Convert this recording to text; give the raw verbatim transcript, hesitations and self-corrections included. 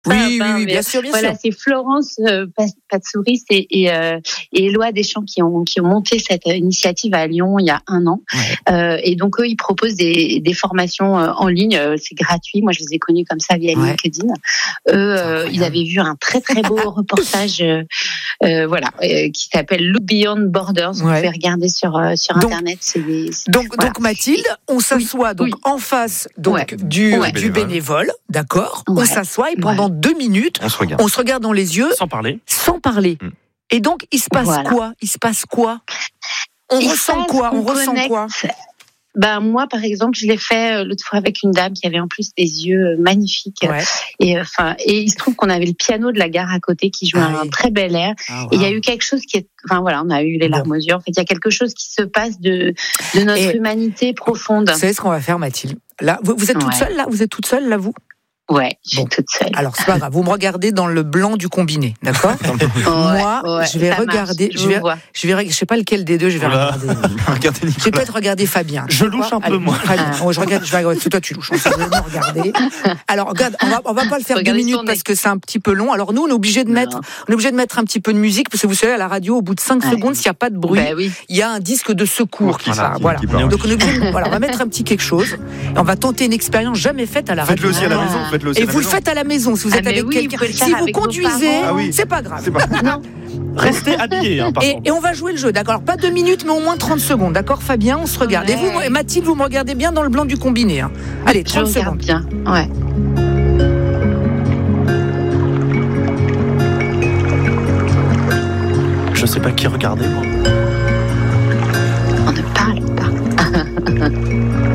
Oui, Enfin, oui, enfin, oui, mais bien sûr, bien voilà, sûr. c'est Florence euh, Patsouris et, et, euh, et Éloi Deschamps qui ont, qui ont monté cette initiative à Lyon il y a un an. Ouais. Euh, et donc, eux, ils proposent des, des formations euh, en ligne. Euh, c'est gratuit. Moi, je les ai connus comme ça via Ouais. LinkedIn. Eux, euh, ils avaient vu un très, très beau reportage euh, euh, voilà, euh, qui s'appelle Look Beyond Borders. Vous Ouais. pouvez regarder sur, euh, sur Donc- Internet. C'est des, c'est- Donc, voilà. donc Mathilde, on s'assoit donc oui. en face donc Ouais. du, Ouais. du bénévole, d'accord. On Ouais. s'assoit et pendant deux minutes, On se regarde. on se regarde dans les yeux Sans parler. sans parler. Mm. Et donc, il se passe Voilà. quoi Il se passe quoi On Il ressent se passe quoi On qu'on ressent connecte. quoi Ben moi, par exemple, je l'ai fait euh, l'autre fois avec une dame qui avait en plus des yeux euh, magnifiques. Ouais. Et enfin, et il se trouve qu'on avait le piano de la gare à côté qui jouait Ah un oui. très bel air. Ah, Et il y a wow. eu quelque chose qui est, enfin voilà, on a eu les Bon. larmes aux yeux. En fait, il y a quelque chose qui se passe de de notre Et- humanité profonde. Vous savez ce qu'on va faire, Mathilde Là, vous, vous êtes toute Ouais. seule là Vous êtes toute seule là, vous Ouais, je suis Bon. toute seule. Alors, c'est pas grave. Vous me regardez dans le blanc du combiné, d'accord Moi, Ouais, je vais ça marche, regarder. je Je vais, vous vois. je vais, je sais pas lequel des deux. Je vais Voilà. regarder. Regardez Je vais Nicolas. peut-être regarder Fabien. Je louche un peu, Allez, moi. Fabien. Oh, je regarde, je vais regarder. C'est toi, tu louches. Je vais me regarder. Alors, regarde, on va, on va pas le faire deux Regardez minutes son nez. parce que c'est un petit peu long. Alors, nous, on est obligé de mettre, Non. on est obligé de mettre un petit peu de musique parce que vous savez, à la radio, au bout de cinq Ouais. secondes, s'il n'y a pas de bruit, Ben oui. il y a un disque de secours qui Voilà, part. qui- Voilà. qui part. Donc, on est obligé de- voilà, on va mettre un petit quelque chose et on va tenter une expérience jamais faite à la radio. Faites-le aussi à la maison. Faites-le aussi Et à la vous le maison. faites à la maison si vous Ah, êtes mais avec oui, quelqu'un. vous pouvez le faire Si vous avec vos conduisez, parents. Ah oui. c'est pas grave. C'est pas. Non. Restez habillés, hein, par Et, contre. et on va jouer le jeu, d'accord. Alors, pas deux minutes, mais au moins trente secondes, d'accord, Fabien. On se regarde. Et vous, Ouais. et Mathilde, vous me regardez bien dans le blanc du combiné. Hein. Allez, Je trente regarde secondes. bien. Ouais. Je sais pas qui regarder, moi. On ne parle pas.